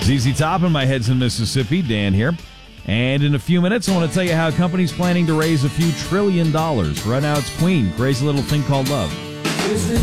ZZ Top and My Head's in Mississippi. Dan here. And in a few minutes, I want to tell you how a company's planning to raise a few $1 trillion. Right now, it's Queen, Crazy Little Thing Called Love.